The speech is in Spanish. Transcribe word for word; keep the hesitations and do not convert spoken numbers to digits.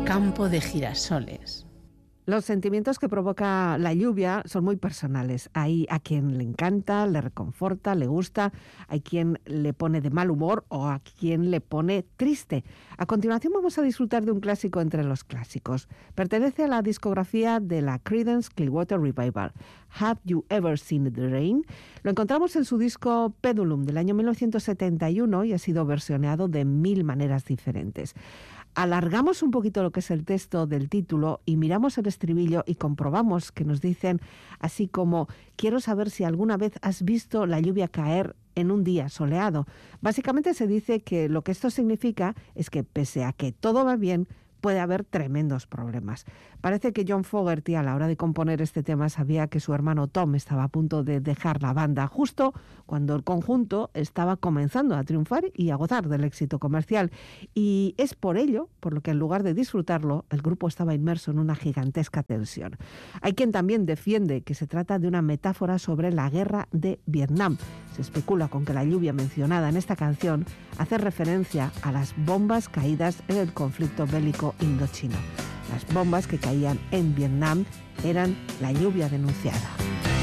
campo de girasoles. Los sentimientos que provoca la lluvia son muy personales. Hay a quien le encanta, le reconforta, le gusta, hay quien le pone de mal humor o a quien le pone triste. A continuación vamos a disfrutar de un clásico entre los clásicos. Pertenece a la discografía de la Creedence Clearwater Revival. Have You Ever Seen the Rain? Lo encontramos en su disco Pendulum del año mil novecientos setenta y uno y ha sido versioneado de mil maneras diferentes. Alargamos un poquito lo que es el texto del título y miramos el estribillo y comprobamos que nos dicen así como: quiero saber si alguna vez has visto la lluvia caer en un día soleado. Básicamente se dice que lo que esto significa es que pese a que todo va bien, puede haber tremendos problemas. Parece que John Fogerty, a la hora de componer este tema, sabía que su hermano Tom estaba a punto de dejar la banda, justo cuando el conjunto estaba comenzando a triunfar y a gozar del éxito comercial. Y es por ello, por lo que en lugar de disfrutarlo, el grupo estaba inmerso en una gigantesca tensión. Hay quien también defiende que se trata de una metáfora sobre la guerra de Vietnam. Se especula con que la lluvia mencionada en esta canción hace referencia a las bombas caídas en el conflicto bélico indochino. Las bombas que caían en Vietnam eran la lluvia denunciada.